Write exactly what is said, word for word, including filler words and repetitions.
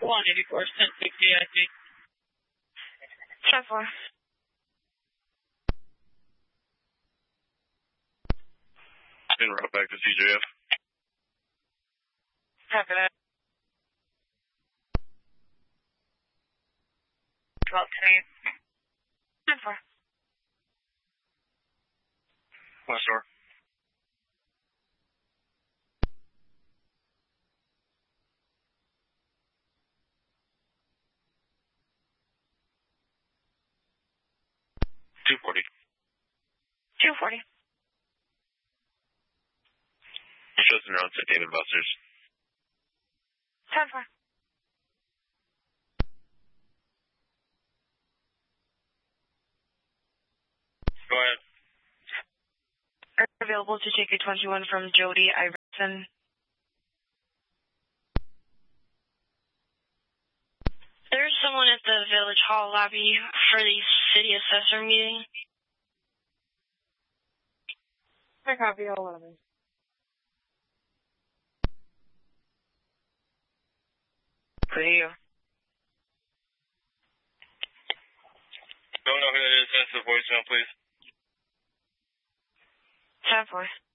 one eighty-four, ten sixty, I see. ten four. En route back to C J F. Copy that. twelve ten. ten four. West door. two forty. two forty. Shows in route to David Busters. ten four. Go ahead. Are available to take a twenty-one from Jody Iverson. There's someone at the Village Hall lobby for the city assessor meeting. I copy all of them. Clear. Don't know who that is. Send us the voicemail, please. ten four.